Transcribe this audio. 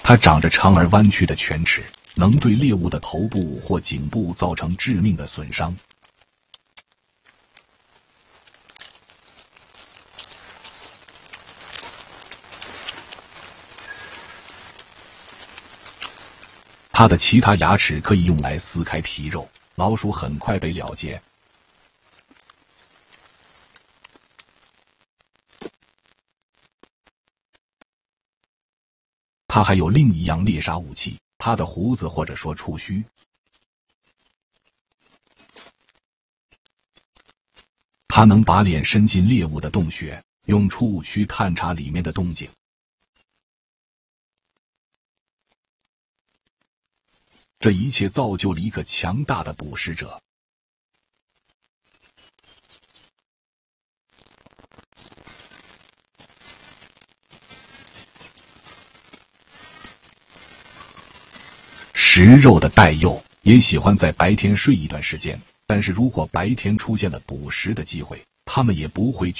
它长着长而弯曲的犬齿，能对猎物的头部或颈部造成致命的损伤。它的其他牙齿可以用来撕开皮肉，老鼠很快被了结。它还有另一样猎杀武器，它的胡子或者说触须。它能把脸伸进猎物的洞穴，用触须探查里面的动静。这一切造就了一个强大的捕食者。食肉的袋鼬也喜欢在白天睡一段时间，但是如果白天出现了捕食的机会，它们也不会